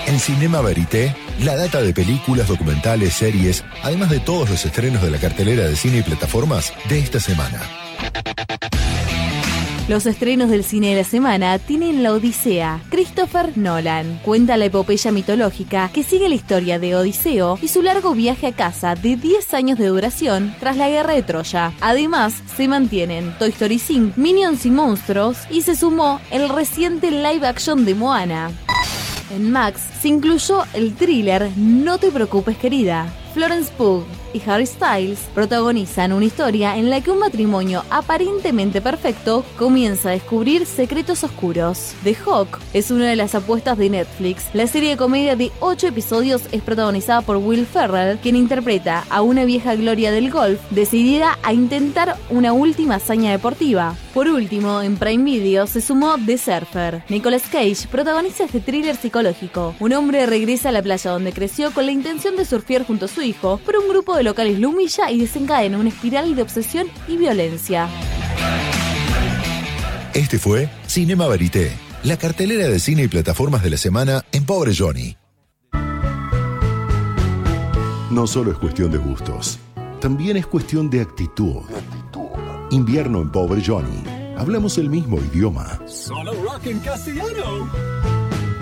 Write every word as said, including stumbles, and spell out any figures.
En Cinema Verité, la data de películas, documentales, series, además de todos los estrenos de la cartelera de cine y plataformas de esta semana. Los estrenos del cine de la semana tienen La Odisea. Christopher Nolan cuenta la epopeya mitológica que sigue la historia de Odiseo y su largo viaje a casa de diez años de duración tras la guerra de Troya. Además, se mantienen Toy Story cinco, Minions y Monstruos y se sumó el reciente live action de Moana. En Max se incluyó el thriller No te preocupes querida. Florence Pugh y Harry Styles protagonizan una historia en la que un matrimonio aparentemente perfecto comienza a descubrir secretos oscuros. The Hawk es una de las apuestas de Netflix. La serie de comedia de ocho episodios es protagonizada por Will Ferrell, quien interpreta a una vieja gloria del golf decidida a intentar una última hazaña deportiva. Por último, en Prime Video se sumó The Surfer. Nicolas Cage protagoniza este thriller psicológico. Un hombre regresa a la playa donde creció con la intención de surfear junto a su hijo, pero un grupo de locales lo humilla y desencadena una espiral de obsesión y violencia. Este fue Cinema Verité, la cartelera de cine y plataformas de la semana en Pobre Johnny. No solo es cuestión de gustos, también es cuestión de actitud. Invierno en Pobre Johnny. Hablamos el mismo idioma. Solo rock en castellano.